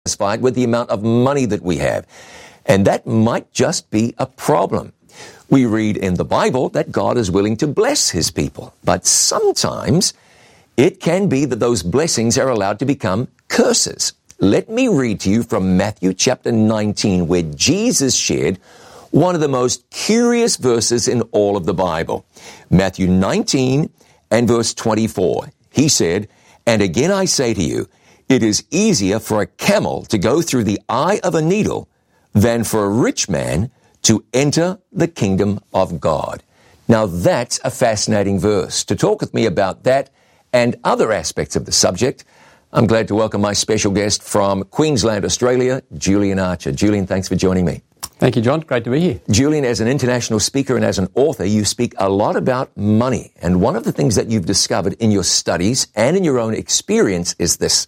satisfied with the amount of money that we have. And that might just be a problem. We read in the Bible that God is willing to bless his people, but sometimes it can be that those blessings are allowed to become curses. Let me read to you from Matthew chapter 19, where Jesus shared one of the most curious verses in all of the Bible. Matthew 19 and verse 24. He said, "And again I say to you, it is easier for a camel to go through the eye of a needle than for a rich man to enter the kingdom of God." Now that's a fascinating verse. To talk with me about that and other aspects of the subject, I'm glad to welcome my special guest from Queensland, Australia, Julian Archer. Julian, thanks for joining me. Thank you, John. Great to be here. Julian, as an international speaker and as an author, you speak a lot about money. And one of the things that you've discovered in your studies and in your own experience is this.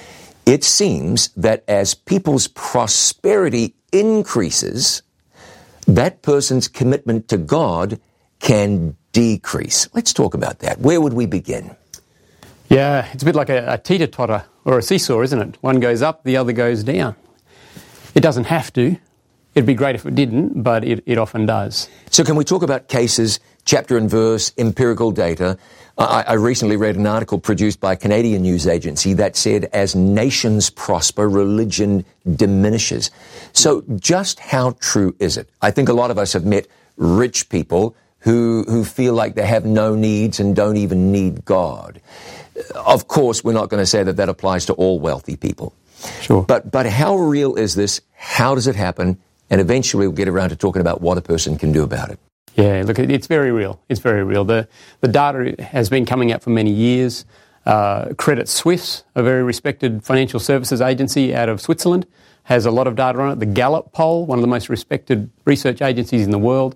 It seems that as people's prosperity increases, that person's commitment to God can decrease. Let's talk about that. Where would we begin? Yeah, it's a bit like a teeter-totter or a seesaw, isn't it? One goes up, the other goes down. It doesn't have to. It'd be great if it didn't, but it often does. So can we talk about cases, chapter and verse, empirical data? I recently read an article produced by a Canadian news agency that said, as nations prosper, religion diminishes. So just how true is it? I think a lot of us have met rich people who feel like they have no needs and don't even need God. Of course, we're not going to say that applies to all wealthy people. Sure. But how real is this? How does it happen? And eventually we'll get around to talking about what a person can do about it. Yeah, look, it's very real. It's very real. The data has been coming out for many years. Credit Suisse, a very respected financial services agency out of Switzerland, has a lot of data on it. The Gallup poll, one of the most respected research agencies in the world,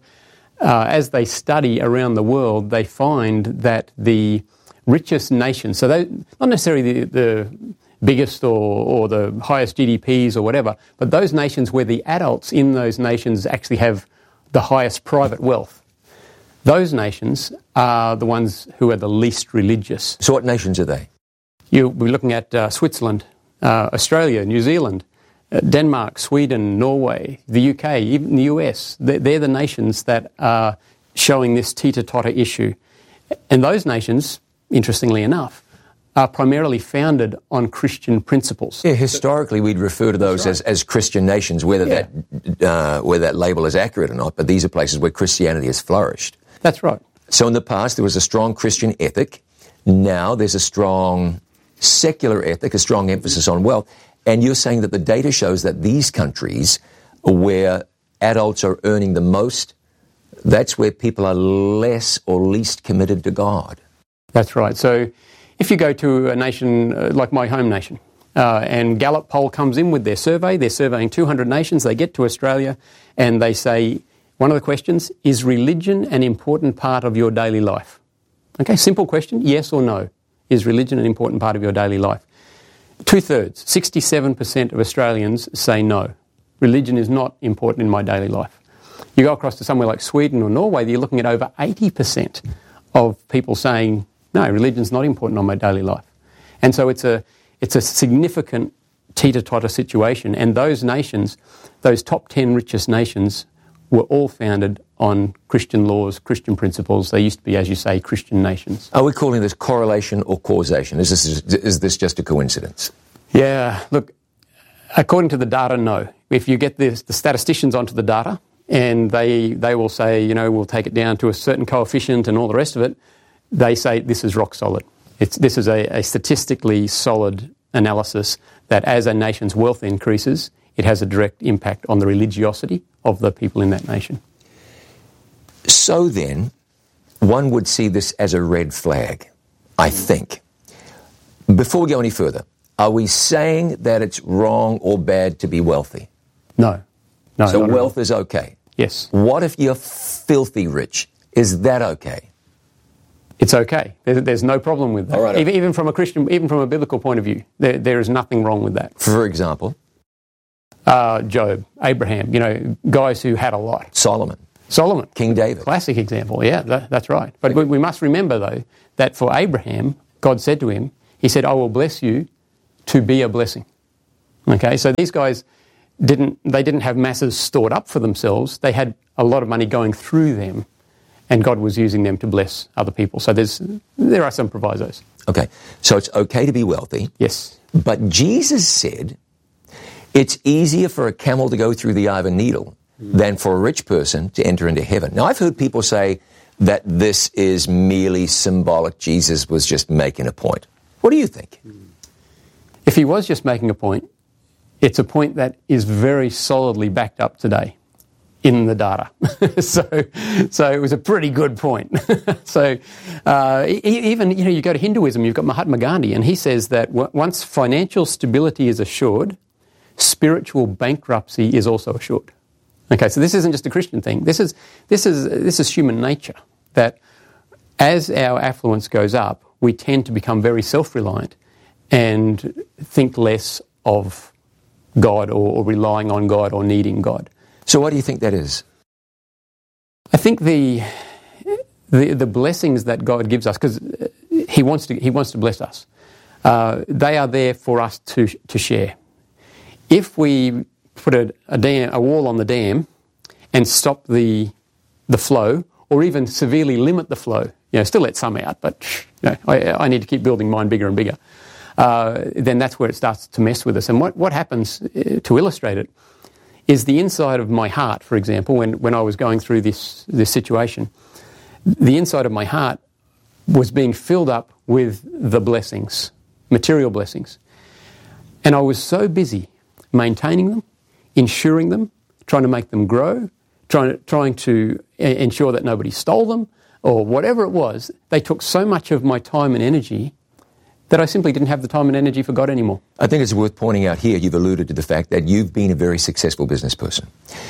as they study around the world, they find that the richest nations, so they, not necessarily the biggest or the highest GDPs or whatever, but those nations where the adults in those nations actually have the highest private wealth, those nations are the ones who are the least religious. So what nations are they? You'll be looking at Switzerland, Australia, New Zealand, Denmark, Sweden, Norway, the UK, even the US. They're the nations that are showing this teeter-totter issue. And those nations, interestingly enough, are primarily founded on Christian principles. Yeah, historically we'd refer to those as Christian nations, whether that label is accurate or not, but these are places where Christianity has flourished. That's right. So in the past there was a strong Christian ethic. Now there's a strong secular ethic, a strong emphasis on wealth. And you're saying that the data shows that these countries where adults are earning the most, that's where people are less or least committed to God. That's right. So if you go to a nation like my home nation, and Gallup poll comes in with their survey, they're surveying 200 nations, they get to Australia and they say, one of the questions, is religion an important part of your daily life? Okay, simple question, yes or no. Is religion an important part of your daily life? 2/3, 67% of Australians say no. Religion is not important in my daily life. You go across to somewhere like Sweden or Norway, you're looking at over 80% of people saying, no, religion's not important on my daily life. And so it's a significant teeter-totter situation. And those nations, those top 10 richest nations, were all founded on Christian laws, Christian principles. They used to be, as you say, Christian nations. Are we calling this correlation or causation? Is this just a coincidence? Yeah, look, according to the data, no. If you get the statisticians onto the data and they will say, you know, we'll take it down to a certain coefficient and all the rest of it, they say this is rock solid. This is a statistically solid analysis that as a nation's wealth increases, it has a direct impact on the religiosity of the people in that nation. So then, one would see this as a red flag, I think. Before we go any further, are we saying that it's wrong or bad to be wealthy? No. So wealth is okay? Yes. What if you're filthy rich? Is that okay? It's okay. There's no problem with that. Right. Even from a biblical point of view, there is nothing wrong with that. For example? Job, Abraham, you know, guys who had a lot. Solomon. King David. Classic example, yeah, that's right. But we must remember, though, that for Abraham, God said to him, he said, I will bless you to be a blessing. Okay, so these guys didn't have masses stored up for themselves. They had a lot of money going through them, and God was using them to bless other people. So there are some provisos. Okay, so it's okay to be wealthy. Yes. But Jesus said it's easier for a camel to go through the eye of a needle than for a rich person to enter into heaven. Now, I've heard people say that this is merely symbolic. Jesus was just making a point. What do you think? If he was just making a point, it's a point that is very solidly backed up today in the data. so it was a pretty good point. So even, you go to Hinduism, you've got Mahatma Gandhi, and he says that once financial stability is assured, spiritual bankruptcy is also assured. Okay, so this isn't just a Christian thing. This is human nature, that as our affluence goes up, we tend to become very self-reliant and think less of God or relying on God or needing God. So what do you think that is? I think the blessings that God gives us, because He wants to bless us, they are there for us to share. If we put a wall on the dam and stop the flow, or even severely limit the flow, still let some out, but I need to keep building mine bigger and bigger, then that's where it starts to mess with us. And what happens, to illustrate it, is the inside of my heart, for example, when I was going through this situation, the inside of my heart was being filled up with the blessings, material blessings. And I was so busy maintaining them, ensuring them, trying to make them grow, trying to ensure that nobody stole them, or whatever it was. They took so much of my time and energy that I simply didn't have the time and energy for God anymore. I think it's worth pointing out here, you've alluded to the fact that you've been a very successful business person.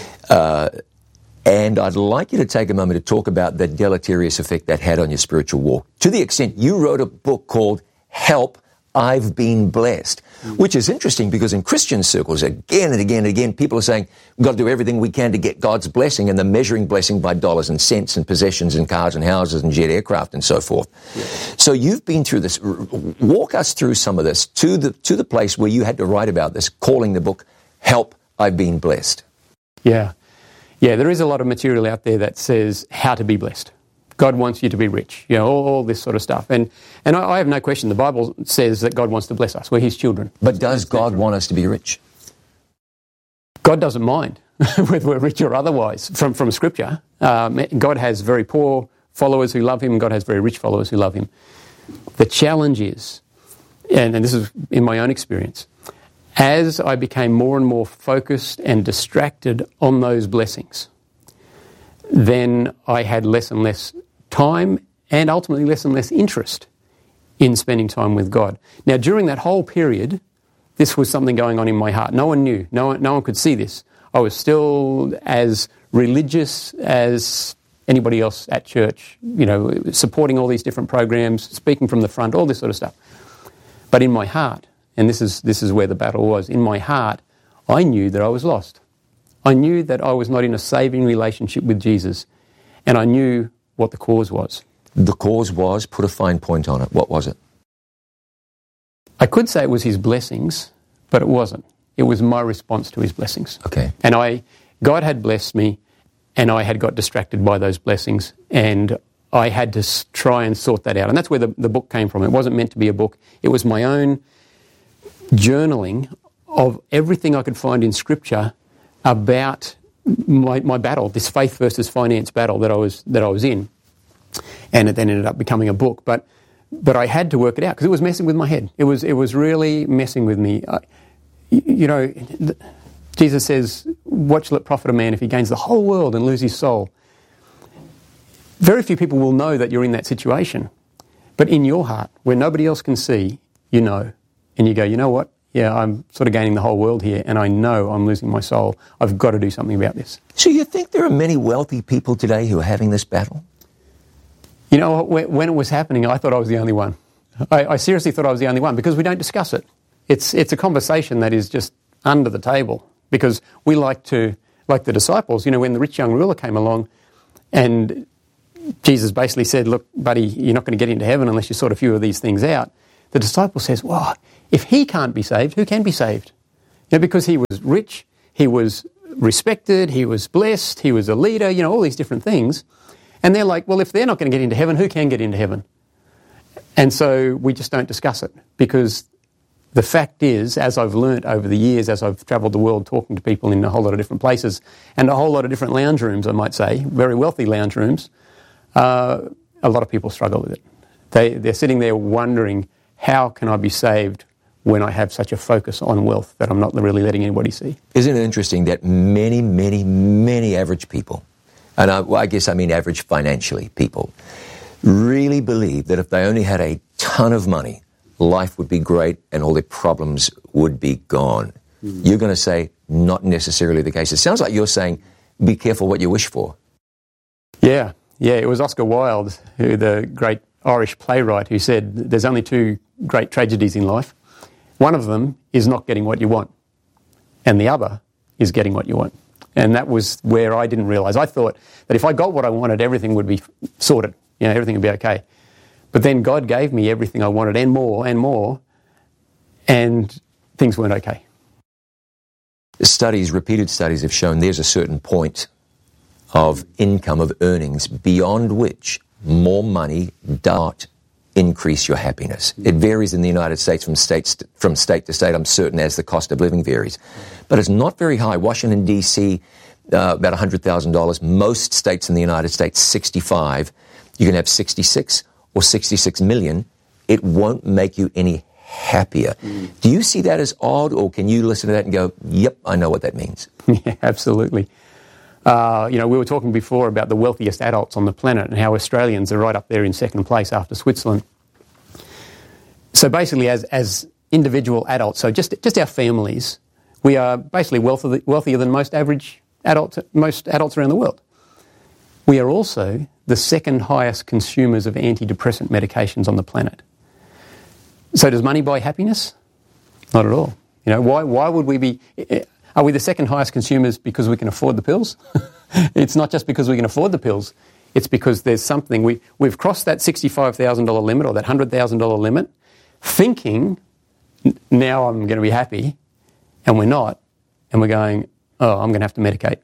And I'd like you to take a moment to talk about the deleterious effect that had on your spiritual walk, to the extent you wrote a book called Help, I've Been Blessed, which is interesting because in Christian circles, again and again and again, people are saying, we've got to do everything we can to get God's blessing, and they're measuring blessing by dollars and cents and possessions and cars and houses and jet aircraft and so forth. Yeah. So you've been through this. Walk us through some of this to the place where you had to write about this, calling the book Help, I've Been Blessed. Yeah, there is a lot of material out there that says how to be blessed. God wants you to be rich, all this sort of stuff. And I have no question, the Bible says that God wants to bless us. We're His children. But does God want us to be rich? God doesn't mind whether we're rich or otherwise from Scripture. God has very poor followers who love Him, and God has very rich followers who love Him. The challenge is, and this is in my own experience, as I became more and more focused and distracted on those blessings, then I had less and less time and ultimately less and less interest in spending time with God. Now, during that whole period, this was something going on in my heart. No one knew. No one could see this. I was still as religious as anybody else at church, supporting all these different programs, speaking from the front, all this sort of stuff. But in my heart, and this is where the battle was, in my heart, I knew that I was lost. I knew that I was not in a saving relationship with Jesus, and I knew what the cause was. The cause was, put a fine point on it. What was it? I could say it was His blessings, but it wasn't. It was my response to His blessings. Okay. And God had blessed me, and I had got distracted by those blessings, and I had to try and sort that out. And that's where the book came from. It wasn't meant to be a book. It was my own journaling of everything I could find in Scripture about my battle, this faith versus finance battle that I was in, and it then ended up becoming a book. But I had to work it out because it was messing with my head. It was really messing with me. Jesus says, "What shall it profit a man if he gains the whole world and lose his soul?" Very few people will know that you're in that situation, but in your heart, where nobody else can see, and you go, you know what? Yeah, I'm sort of gaining the whole world here, and I know I'm losing my soul. I've got to do something about this. So you think there are many wealthy people today who are having this battle? When it was happening, I thought I was the only one. I seriously thought I was the only one because we don't discuss it. It's a conversation that is just under the table because we like the disciples, when the rich young ruler came along and Jesus basically said, look, buddy, you're not going to get into heaven unless you sort a few of these things out. The disciple says, well, if he can't be saved, who can be saved? Because he was rich, he was respected, he was blessed, he was a leader, all these different things. And they're like, well, if they're not going to get into heaven, who can get into heaven? And so we just don't discuss it, because the fact is, as I've learnt over the years, as I've travelled the world talking to people in a whole lot of different places and a whole lot of different lounge rooms, I might say, very wealthy lounge rooms, a lot of people struggle with it. They're sitting there wondering, how can I be saved when I have such a focus on wealth that I'm not really letting anybody see? Isn't it interesting that many, many, many average people, and I guess I mean average financially people, really believe that if they only had a ton of money, life would be great and all their problems would be gone. You're going to say, not necessarily the case. It sounds like you're saying, be careful what you wish for. Yeah, it was Oscar Wilde, the great Irish playwright, who said there's only two great tragedies in life. One of them is not getting what you want, and the other is getting what you want. And that was where I didn't realise. I thought that if I got what I wanted, everything would be sorted. Everything would be okay. But then God gave me everything I wanted and more, and things weren't okay. Repeated studies have shown there's a certain point of income, of earnings, beyond which more money does not increase your happiness. It varies in the United States from state to state, I'm certain, as the cost of living varies. But it's not very high. Washington, D.C., about $100,000. Most states in the United States, 65. You can have 66 or 66 million. It won't make you any happier. Do you see that as odd, or can you listen to that and go, yep, I know what that means? Yeah, absolutely. We were talking before about the wealthiest adults on the planet and how Australians are right up there in second place after Switzerland. So basically, as individual adults, so just our families, we are basically wealthier than most adults around the world. We are also the second highest consumers of antidepressant medications on the planet. So does money buy happiness? Not at all. Why would we be... Are we the second highest consumers because we can afford the pills? It's not just because we can afford the pills. It's because there's something... We've crossed that $65,000 limit or that $100,000 limit, thinking, now I'm going to be happy, and we're not. And we're going, oh, I'm going to have to medicate.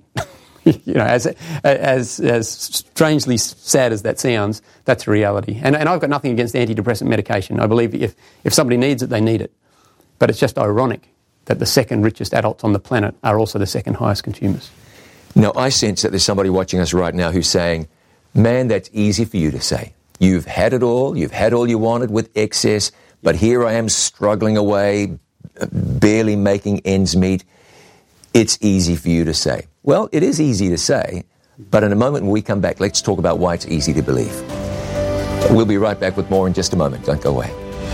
As strangely sad as that sounds, that's reality. And I've got nothing against antidepressant medication. I believe if somebody needs it, they need it. But it's just ironic that the second richest adults on the planet are also the second highest consumers. Now, I sense that there's somebody watching us right now who's saying, man, that's easy for you to say. You've had it all. You've had all you wanted with excess. But here I am struggling away, barely making ends meet. It's easy for you to say. Well, it is easy to say, but in a moment when we come back, let's talk about why it's easy to believe. We'll be right back with more in just a moment. Don't go away.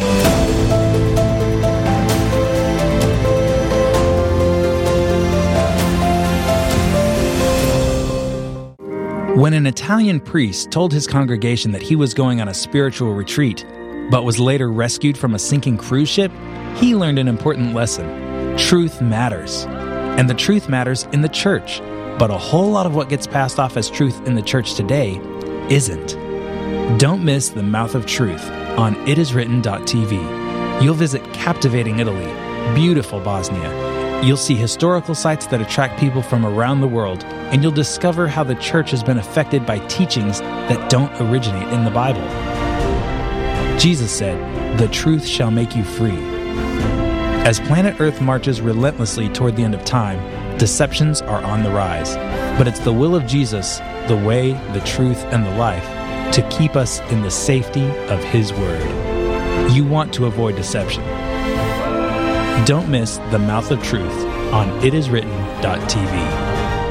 When an Italian priest told his congregation that he was going on a spiritual retreat, but was later rescued from a sinking cruise ship, he learned an important lesson. Truth matters. And the truth matters in the church. But a whole lot of what gets passed off as truth in the church today isn't. Don't miss The Mouth of Truth on itiswritten.tv. You'll visit captivating Italy, beautiful Bosnia. You'll see historical sites that attract people from around the world, and you'll discover how the church has been affected by teachings that don't originate in the Bible. Jesus said, "The truth shall make you free." As planet Earth marches relentlessly toward the end of time, deceptions are on the rise. But it's the will of Jesus, the way, the truth, and the life, to keep us in the safety of His Word. You want to avoid deception. Don't miss The Mouth of Truth on itiswritten.tv.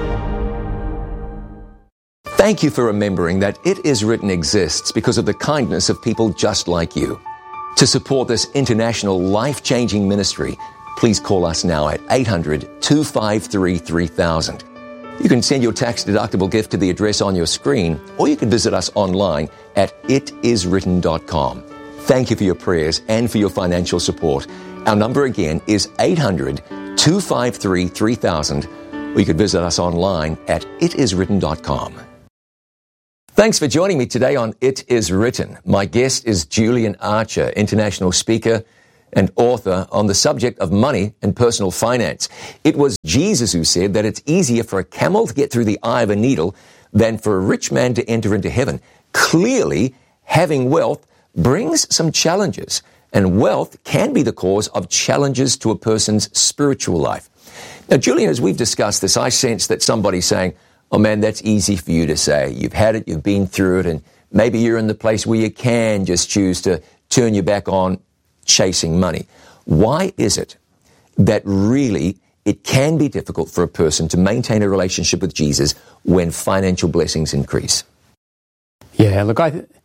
Thank you for remembering that It Is Written exists because of the kindness of people just like you. To support this international life-changing ministry, please call us now at 800-253-3000. You can send your tax-deductible gift to the address on your screen, or you can visit us online at itiswritten.com. Thank you for your prayers and for your financial support. Our number again is 800-253-3000, or you can visit us online at itiswritten.com. Thanks for joining me today on It Is Written. My guest is Julian Archer, international speaker, and author on the subject of money and personal finance. It was Jesus who said that it's easier for a camel to get through the eye of a needle than for a rich man to enter into heaven. Clearly, having wealth brings some challenges, and wealth can be the cause of challenges to a person's spiritual life. Now, Julian, as we've discussed this, I sense that somebody's saying, oh man, that's easy for you to say. You've had it, you've been through it, and maybe you're in the place where you can just choose to turn your back on chasing money. Why is it that really it can be difficult for a person to maintain a relationship with Jesus when financial blessings increase? Yeah, look,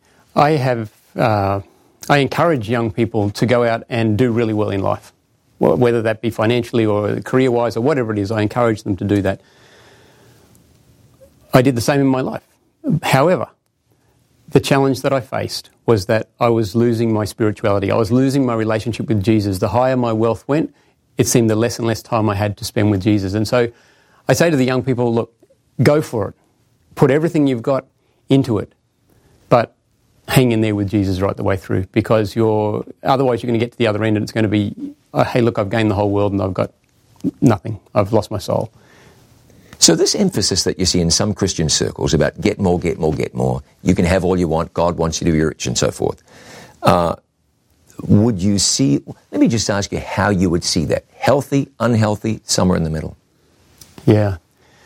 I encourage young people to go out and do really well in life, whether that be financially or career-wise or whatever it is. I encourage them to do that. I did the same in my life. However, the challenge that I faced was that I was losing my spirituality. I was losing my relationship with Jesus. The higher my wealth went, it seemed the less and less time I had to spend with Jesus. And so I say to the young people, look, go for it. Put everything you've got into it. But hang in there with Jesus right the way through, because otherwise you're going to get to the other end and it's going to be, oh, hey, look, I've gained the whole world and I've got nothing. I've lost my soul. So this emphasis that you see in some Christian circles about get more, get more, get more, you can have all you want, God wants you to be rich and so forth. Would you see, let me just ask you how you would see that. Healthy, unhealthy, somewhere in the middle? Yeah.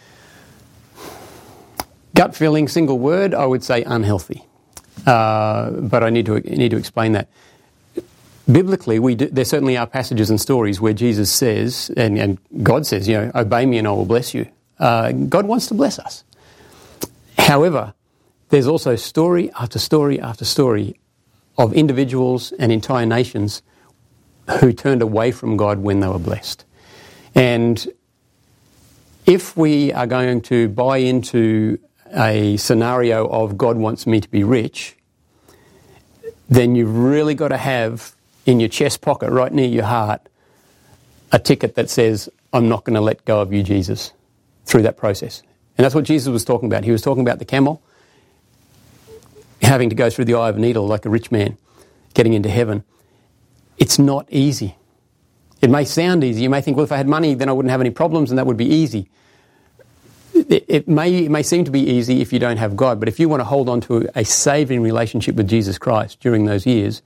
Gut feeling, single word, I would say unhealthy. But I need to explain that. Biblically, there certainly are passages and stories where Jesus says, and God says, obey me and I will bless you. God wants to bless us. However, there's also story after story after story of individuals and entire nations who turned away from God when they were blessed. And if we are going to buy into a scenario of God wants me to be rich, then you've really got to have in your chest pocket, right near your heart, a ticket that says, I'm not going to let go of you, Jesus, through that process. And that's what Jesus was talking about. He was talking about the camel having to go through the eye of a needle like a rich man getting into heaven. It's not easy. It may sound easy. You may think, well, if I had money, then I wouldn't have any problems and that would be easy. It may seem to be easy if you don't have God, but if you want to hold on to a saving relationship with Jesus Christ during those years,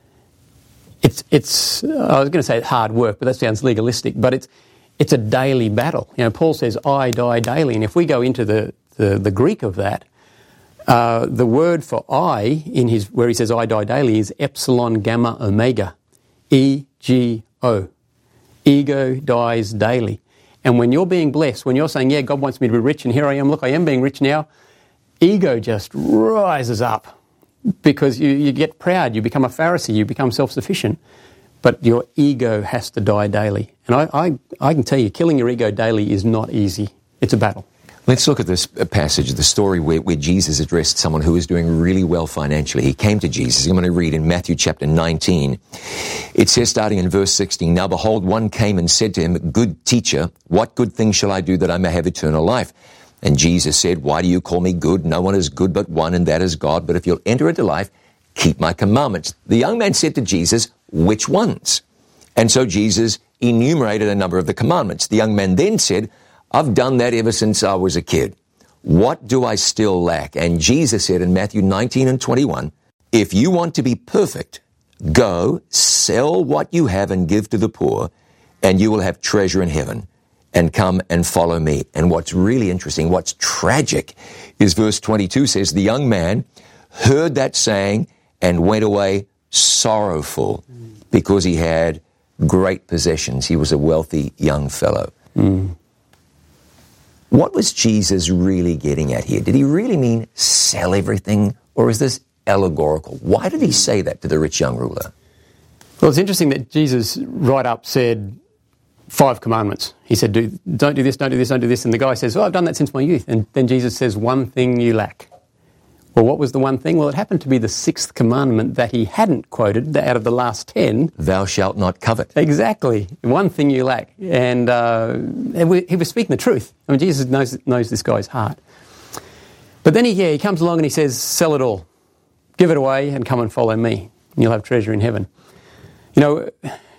it's I was going to say hard work, but that sounds legalistic, but it's a daily battle. Paul says, I die daily, and if we go into the Greek of that, the word for I, where he says I die daily, is epsilon gamma omega, E-G-O. Ego dies daily. And when you're being blessed, when you're saying, yeah, God wants me to be rich, and here I am, look, I am being rich now, ego just rises up because you get proud, you become a Pharisee, you become self-sufficient, but your ego has to die daily. And I can tell you, killing your ego daily is not easy. It's a battle. Let's look at this passage, the story where Jesus addressed someone who was doing really well financially. He came to Jesus. I'm going to read in Matthew chapter 19. It says, starting in verse 16, Now behold, one came and said to him, Good teacher, what good thing shall I do that I may have eternal life? And Jesus said, Why do you call me good? No one is good but one, and that is God. But if you'll enter into life, keep my commandments. The young man said to Jesus, Which ones? And so Jesus enumerated a number of the commandments. The young man then said, I've done that ever since I was a kid. What do I still lack? And Jesus said in Matthew 19 and 21, If you want to be perfect, go, sell what you have and give to the poor, and you will have treasure in heaven. And come and follow me. And what's really interesting, what's tragic, is verse 22 says, The young man heard that saying and went away sorrowful because he had great possessions. He was a wealthy young fellow. What was Jesus really getting at here? Did he really mean sell everything? Or is this allegorical? Why did he say that to the rich young ruler? Well, it's interesting that Jesus right up said 5 commandments. He said, don't do this, don't do this, don't do this. And the guy says, I've done that since my youth. And then Jesus says, one thing you lack. Well, what was the one thing? Well, it happened to be the 6th commandment that he hadn't quoted out of the last 10. Thou shalt not covet. Exactly. One thing you lack. And he was speaking the truth. I mean, Jesus knows this guy's heart. But then he comes along and he says, sell it all. Give it away and come and follow me. And you'll have treasure in heaven.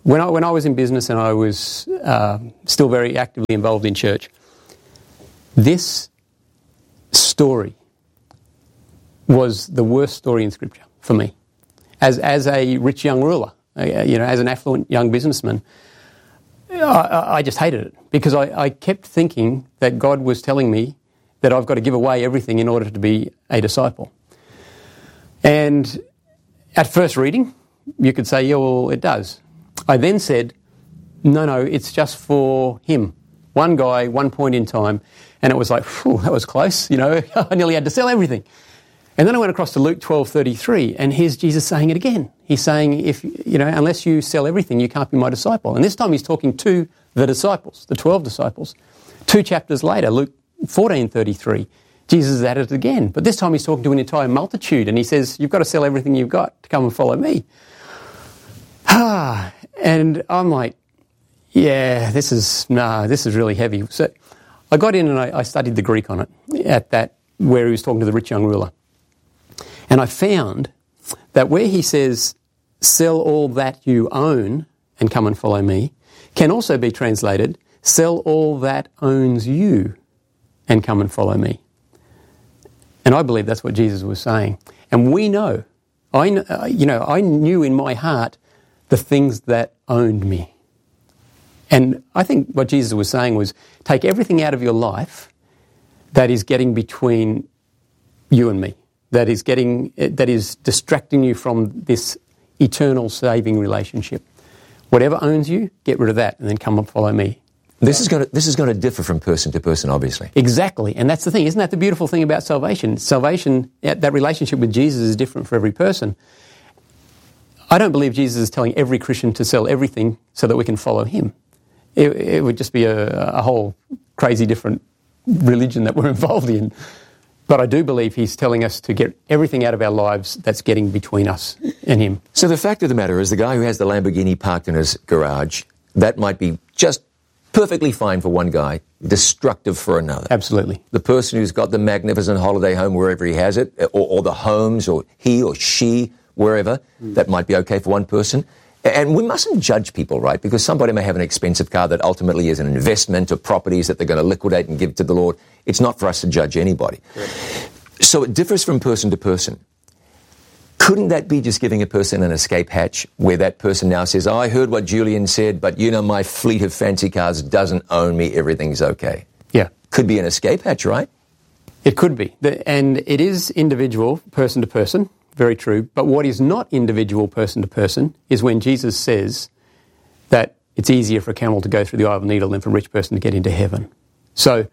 when I was in business and I was still very actively involved in church, this story was the worst story in Scripture for me. As a rich young ruler, as an affluent young businessman, I just hated it because I kept thinking that God was telling me that I've got to give away everything in order to be a disciple. And at first reading, you could say, yeah, well, it does. I then said, no, it's just for him. One guy, one point in time. And it was like, phew, that was close. I nearly had to sell everything. And then I went across to Luke 12:33, and here's Jesus saying it again. He's saying, unless you sell everything, you can't be my disciple. And this time he's talking to the disciples, the 12 disciples. 2 chapters later, Luke 14:33, Jesus is at it again. But this time he's talking to an entire multitude, and he says, you've got to sell everything you've got to come and follow me. And I'm like, yeah, this is really heavy. So I got in and I studied the Greek on it at that where he was talking to the rich young ruler. And I found that where he says, sell all that you own and come and follow me, can also be translated, sell all that owns you and come and follow me. And I believe that's what Jesus was saying. And we know, I knew in my heart the things that owned me. And I think what Jesus was saying was, take everything out of your life that is getting between you and me, that is distracting you from this eternal saving relationship. Whatever owns you, get rid of that and then come and follow me. This is going to differ from person to person, obviously. Exactly. And that's the thing. Isn't that the beautiful thing about salvation? Salvation, that relationship with Jesus is different for every person. I don't believe Jesus is telling every Christian to sell everything so that we can follow him. It would just be a whole crazy different religion that we're involved in. But I do believe he's telling us to get everything out of our lives that's getting between us and him. So the fact of the matter is, the guy who has the Lamborghini parked in his garage, that might be just perfectly fine for one guy, destructive for another. Absolutely. The person who's got the magnificent holiday home wherever he has it, or the homes, or he or she, wherever, that might be okay for one person. And we mustn't judge people, right? Because somebody may have an expensive car that ultimately is an investment or properties that they're going to liquidate and give to the Lord. It's not for us to judge anybody. Right. So it differs from person to person. Couldn't that be just giving a person an escape hatch where that person now says, I heard what Julian said, but my fleet of fancy cars doesn't own me, everything's okay. Yeah. Could be an escape hatch, right? It could be. And it is individual, person to person. Very true. But what is not individual person to person is when Jesus says that it's easier for a camel to go through the eye of a needle than for a rich person to get into heaven. So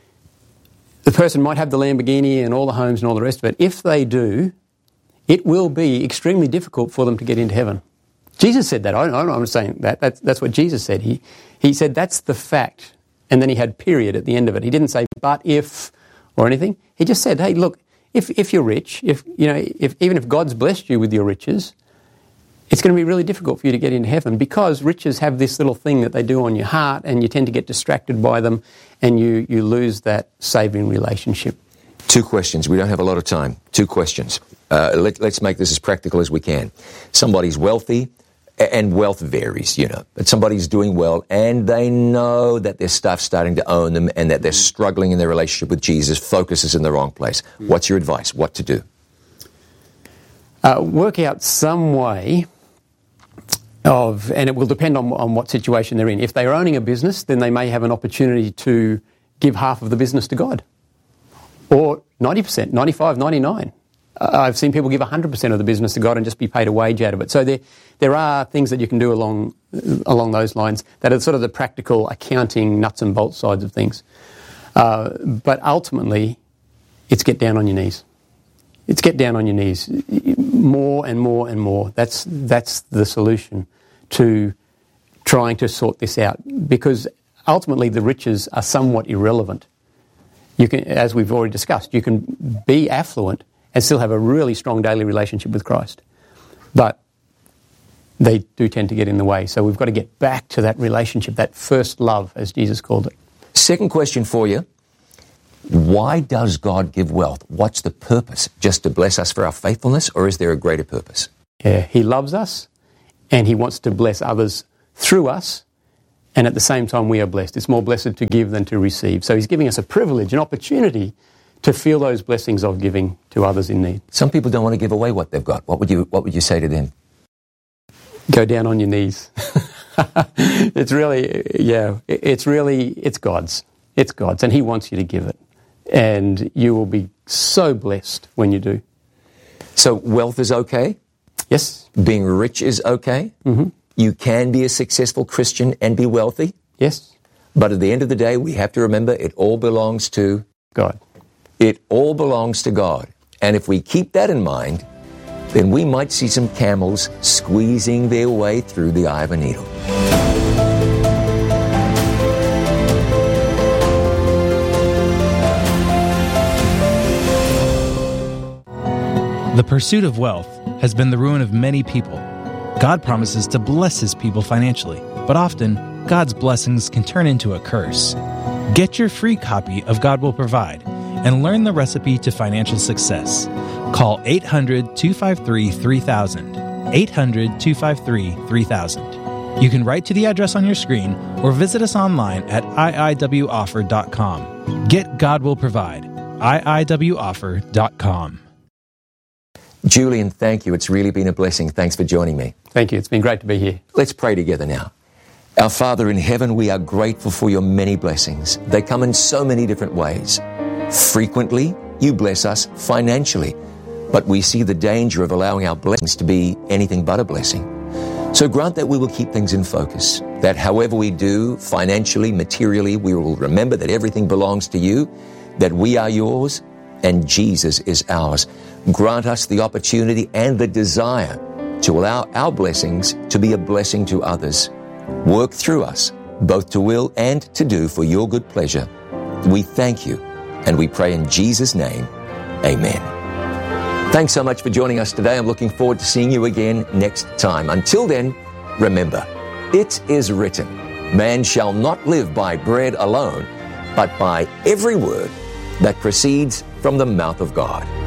the person might have the Lamborghini and all the homes and all the rest of it. If they do, it will be extremely difficult for them to get into heaven. Jesus said that. I'm not saying that. That's what Jesus said. He said that's the fact. And then he had period at the end of it. He didn't say but if or anything. He just said, hey, look, if you're rich, even if God's blessed you with your riches, it's going to be really difficult for you to get into heaven because riches have this little thing that they do on your heart and you tend to get distracted by them and you lose that saving relationship. 2 questions. We don't have a lot of time. 2 questions. Let's make this as practical as we can. Somebody's wealthy, and wealth varies, but somebody's doing well and they know that their stuff's starting to own them and that they're struggling in their relationship with Jesus, focus is in the wrong place. What's your advice? What to do? Work out some way and it will depend on what situation they're in. If they're owning a business, then they may have an opportunity to give half of the business to God. Or 90%, 95, 99. I've seen people give 100% of the business to God and just be paid a wage out of it. So there are things that you can do along those lines that are sort of the practical accounting nuts and bolts sides of things. But ultimately, it's get down on your knees. It's get down on your knees more and more and more. That's the solution to trying to sort this out because ultimately the riches are somewhat irrelevant. You can, as we've already discussed, you can be affluent and still have a really strong daily relationship with Christ. But they do tend to get in the way. So we've got to get back to that relationship, that first love, as Jesus called it. Second question for you. Why does God give wealth? What's the purpose? Just to bless us for our faithfulness, or is there a greater purpose? Yeah, he loves us, and he wants to bless others through us, and at the same time we are blessed. It's more blessed to give than to receive. So he's giving us a privilege, an opportunity to feel those blessings of giving to others in need. Some people don't want to give away what they've got. What would you say to them? Go down on your knees. It's God's. It's God's, and he wants you to give it. And you will be so blessed when you do. So wealth is okay? Yes. Being rich is okay? Mm-hmm. You can be a successful Christian and be wealthy? Yes. But at the end of the day, we have to remember it all belongs to God. It all belongs to God. And if we keep that in mind, then we might see some camels squeezing their way through the eye of a needle. The pursuit of wealth has been the ruin of many people. God promises to bless his people financially, but often God's blessings can turn into a curse. Get your free copy of God Will Provide and learn the recipe to financial success. Call 800-253-3000, 800-253-3000. You can write to the address on your screen or visit us online at iiwoffer.com. Get God Will Provide, iiwoffer.com. Julian, thank you. It's really been a blessing. Thanks for joining me. Thank you. It's been great to be here. Let's pray together now. Our Father in heaven, we are grateful for your many blessings. They come in so many different ways. Frequently, you bless us financially, but we see the danger of allowing our blessings to be anything but a blessing. So grant that we will keep things in focus, that however we do, financially, materially, we will remember that everything belongs to you, that we are yours, and Jesus is ours. Grant us the opportunity and the desire to allow our blessings to be a blessing to others. Work through us, both to will and to do for your good pleasure. We thank you, and we pray in Jesus' name, amen. Thanks so much for joining us today. I'm looking forward to seeing you again next time. Until then, remember, it is written, man shall not live by bread alone, but by every word that proceeds from the mouth of God.